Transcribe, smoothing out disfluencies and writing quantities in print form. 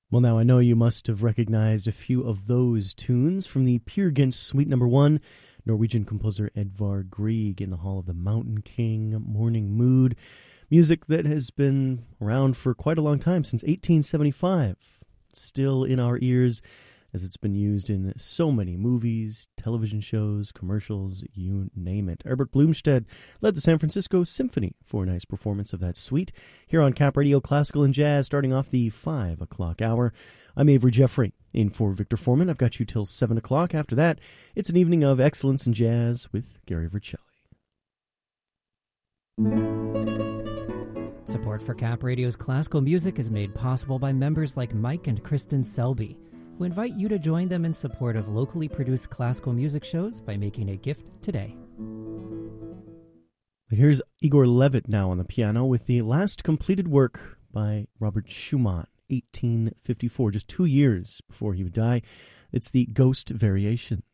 Well, now I know you must have recognized a few of those tunes from the Peer Gynt Suite No. 1, Norwegian composer Edvard Grieg in the Hall of the Mountain King, Morning Mood, music that has been around for quite a long time, since 1875. Still in our ears, as it's been used in so many movies, television shows, commercials, you name it. Herbert Blomstedt led the San Francisco Symphony for a nice performance of that suite here on Cap Radio Classical and Jazz, starting off the 5 o'clock hour. I'm Avery Jeffrey, in for Victor Foreman. I've got you till 7 o'clock. After that, it's an evening of excellence in jazz with Gary Vercelli. Support for Cap Radio's classical music is made possible by members like Mike and Kristen Selby, who invite you to join them in support of locally produced classical music shows by making a gift today. Here's Igor Levit now on the piano with the last completed work by Robert Schumann, 1854, just 2 years before he would die. It's the Ghost Variations.